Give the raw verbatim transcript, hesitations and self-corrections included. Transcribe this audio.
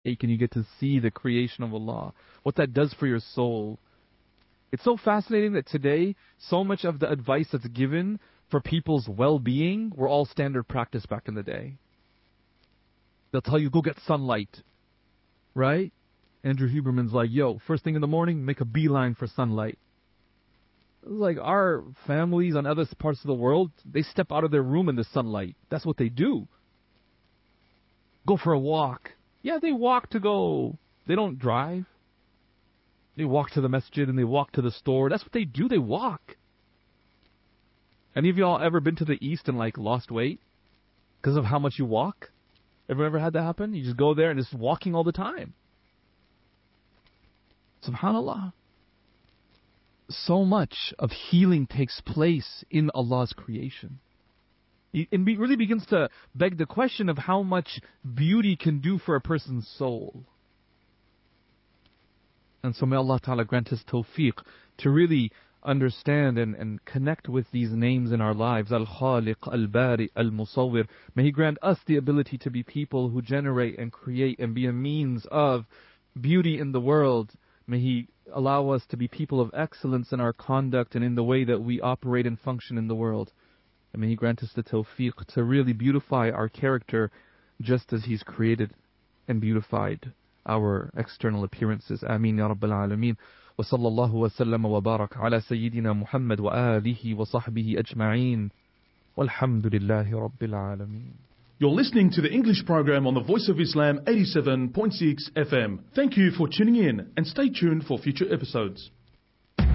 and you get to see the creation of Allah, what that does for your soul. It's so fascinating that today, so much of the advice that's given for people's well-being were all standard practice back in the day. They'll tell you, go get sunlight, right? Andrew Huberman's like, yo, first thing in the morning, make a beeline for sunlight. Like our families on other parts of the world, they step out of their room in the sunlight. That's what they do. Go for a walk. Yeah, they walk to go. They don't drive. They walk to the masjid and they walk to the store. That's what they do. They walk. Any of y'all ever been to the East and like lost weight because of how much you walk? Ever ever had that happen? You just go there and just walking all the time. SubhanAllah. So much of healing takes place in Allah's creation. It really begins to beg the question of how much beauty can do for a person's soul. And so may Allah Ta'ala grant us tawfiq to really understand and, and connect with these names in our lives. Al-Khaliq, Al-Bari, Al-Musawwir. May He grant us the ability to be people who generate and create and be a means of beauty in the world. May He allow us to be people of excellence in our conduct and in the way that we operate and function in the world. And may He grant us the tawfiq to really beautify our character just as He's created and beautified our external appearances. Ameen ya Rabbil Alameen. Wa sallallahu wa sallam wa barak ala Sayyidina Muhammad wa alihi wa sahbihi ajma'een. Walhamdulillahi Rabbil Alameen. You're listening to the English program on the Voice of Islam eighty-seven point six F M. Thank you for tuning in and stay tuned for future episodes.